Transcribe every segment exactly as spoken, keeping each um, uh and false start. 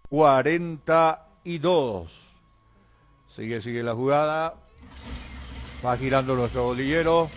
cuarenta y dos. Sigue, sigue la jugada. Va girando nuestro bolillero.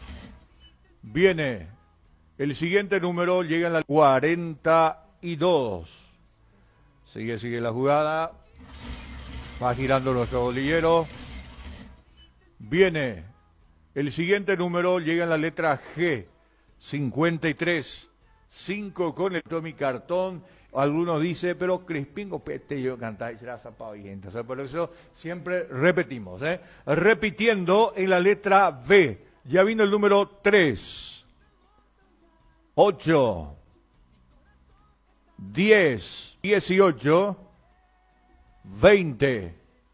Viene el siguiente número, llega en la cuarenta y dos. Sigue, sigue la jugada. Va girando nuestro bolillero. Viene el siguiente número, llega en la letra G. cincuenta y tres. cinco con el Tommy Cartón. Algunos dicen, pero Crispín Copete yo cantar y será zapado y gente. O sea, por eso siempre repetimos, ¿eh? Repitiendo en la letra B. Ya vino el número tres, ocho, diez, dieciocho, veinte,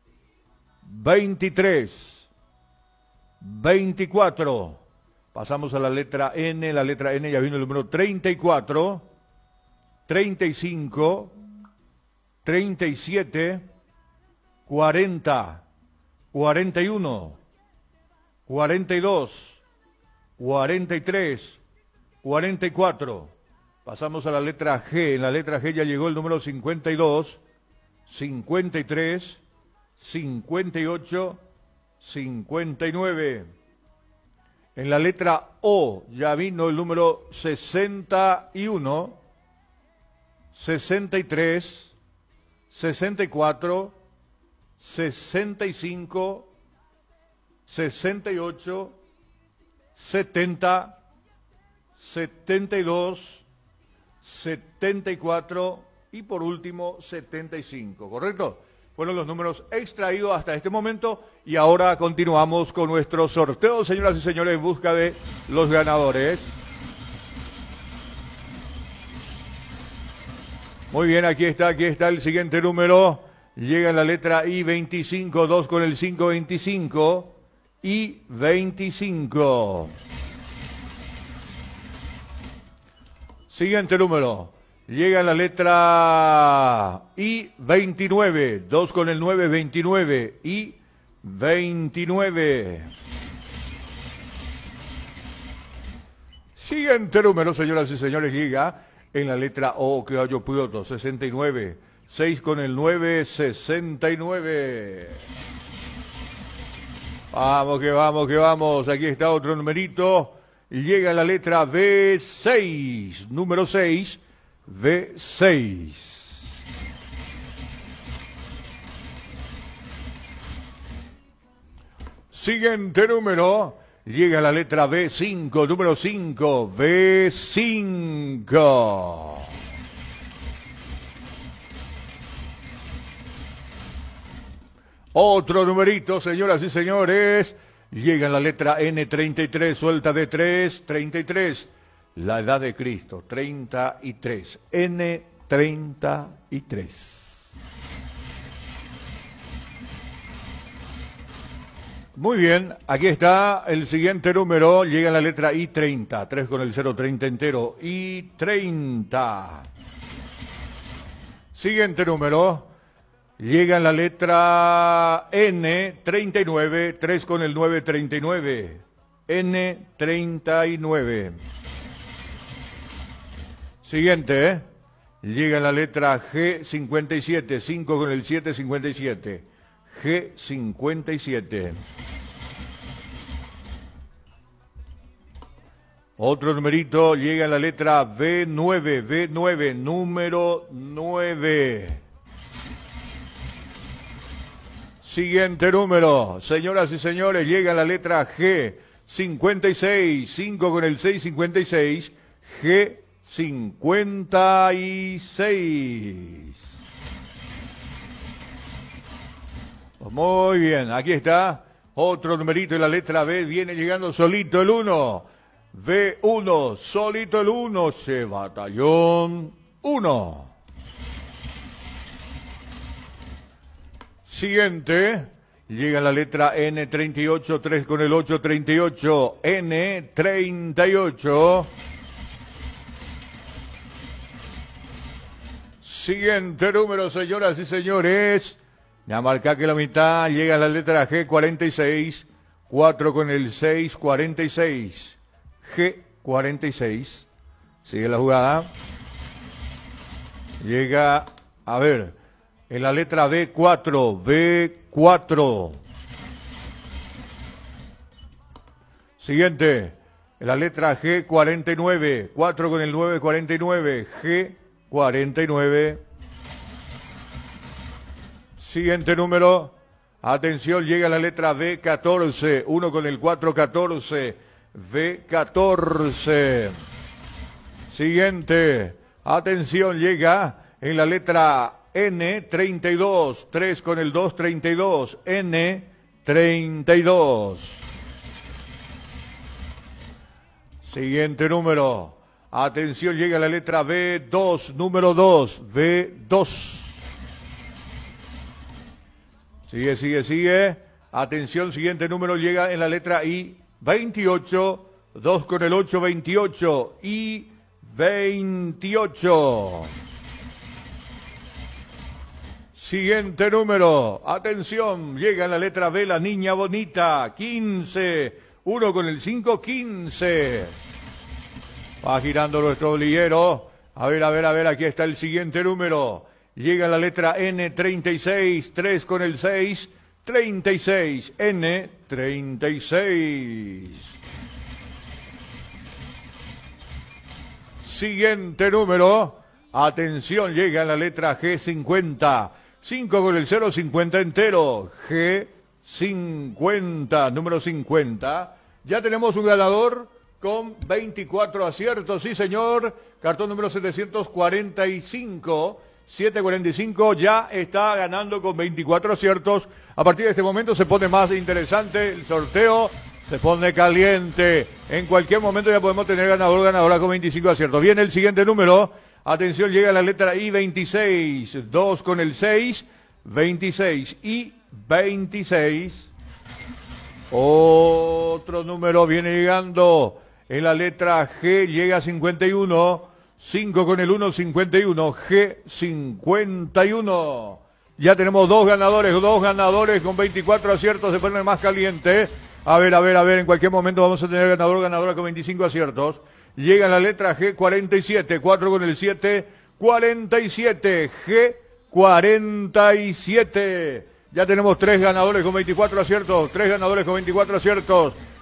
veintitrés, veinticuatro. Pasamos a la letra N, la letra N ya vino el número treinta y cuatro, treinta y cinco, treinta y siete, cuarenta, cuarenta y uno, cuarenta y dos, cuarenta y tres, cuarenta y cuatro. Pasamos a la letra G, en la letra G ya llegó el número cincuenta y dos, cincuenta y tres, cincuenta y ocho, cincuenta y nueve. En la letra O ya vino el número sesenta y uno, sesenta y tres, sesenta y cuatro, sesenta y cinco, sesenta y ocho, setenta, setenta y dos, setenta y cuatro y por último setenta y cinco, ¿correcto? Fueron los números extraídos hasta este momento y ahora continuamos con nuestro sorteo, señoras y señores, en busca de los ganadores. Muy bien, aquí está, aquí está el siguiente número. Llega en la letra I veinticinco, dos con el cinco veinticinco. I veinticinco. Siguiente número. Llega en la letra I veintinueve, dos con el nueve veintinueve. I veintinueve. Siguiente número, señoras y señores, llega en la letra O, que yo puedo, sesenta y nueve. seis con el nueve, sesenta y nueve. Vamos, que vamos, que vamos. Aquí está otro numerito. Llega la letra V seis. Número seis. V seis. Siguiente número. Llega la letra V cinco. Número cinco. V cinco. Otro numerito, señoras y señores. Llega la letra N treinta y tres, suelta de tres, treinta y tres. La edad de Cristo, treinta y tres. N treinta y tres. Muy bien, aquí está el siguiente número. Llega la letra I treinta, tres con el cero, treinta entero. I treinta. Siguiente número. Llega la letra N treinta y nueve, tres con el nueve, treinta y nueve. N treinta y nueve. Siguiente, ¿eh? Llega la letra G cincuenta y siete, cinco con el siete, cincuenta y siete. G cincuenta y siete. Otro numerito, llega la letra V nueve, V nueve, número nueve. Siguiente número, señoras y señores, llega la letra G cincuenta y seis, cinco con el seis, cincuenta y seis, G cincuenta y seis. Muy bien, aquí está otro numerito en la letra B, viene llegando solito el uno, V uno, solito el uno, C batallón uno. Siguiente, llega la letra N treinta y ocho, tres con el ocho, treinta y ocho, N treinta y ocho. Siguiente número, señoras y señores, ya marca que la mitad, llega la letra G cuarenta y seis, cuatro con el seis, cuarenta y seis, G cuarenta y seis, sigue la jugada, llega, a ver, en la letra B cuatro, B cuatro. Siguiente, en la letra G cuarenta y nueve, cuatro con el nueve, cuarenta y nueve, G cuarenta y nueve. Siguiente número, atención, llega la letra B catorce, uno con el cuatro, catorce, B catorce. Siguiente, atención, llega en la letra N treinta y dos, tres con el dos, treinta y dos, N treinta y dos. Siguiente número, atención, llega la letra B dos, número dos, B dos. Sigue, sigue, sigue. Atención, siguiente número llega en la letra I veintiocho, dos con el ocho, veintiocho, I veintiocho. Siguiente número, atención, llega en la letra B la niña bonita, quince, uno con el cinco, quince. Va girando nuestro bolillero. A ver, a ver, a ver, aquí está el siguiente número. Llega la letra N treinta y seis, tres con el seis, treinta y seis, N treinta y seis. Siguiente número, atención, llega la letra G cincuenta, cinco con el cero, cincuenta entero, G cincuenta, número cincuenta. Ya tenemos un ganador con veinticuatro aciertos, sí señor, cartón número setecientos cuarenta y cinco. setecientos cuarenta y cinco ya está ganando con veinticuatro aciertos. A partir de este momento se pone más interesante el sorteo, se pone caliente. En cualquier momento ya podemos tener ganador ganadora con veinticinco aciertos. Viene el siguiente número. Atención, llega la letra I veintiséis, dos con el seis, veintiséis, I veintiséis. Otro número viene llegando en la letra G, llega cincuenta y uno. cinco con el uno, cincuenta y uno, G cincuenta y uno. Ya tenemos dos ganadores, dos ganadores con veinticuatro aciertos, se pone más caliente. A ver, a ver, a ver, en cualquier momento vamos a tener ganador, ganadora con veinticinco aciertos. Llega la letra G cuarenta y siete, cuatro con el siete, cuarenta y siete, G cuarenta y siete. Ya tenemos tres ganadores con veinticuatro aciertos, tres ganadores con veinticuatro aciertos.